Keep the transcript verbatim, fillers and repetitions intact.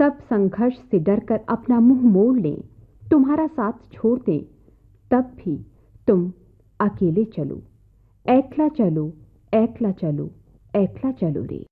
सब संघर्ष से डरकर अपना मुंह मोड़ लें, तुम्हारा साथ छोड़ दें, तब भी तुम अकेले चलो, एकला चलो, एकला चलो, एकला चलो रे।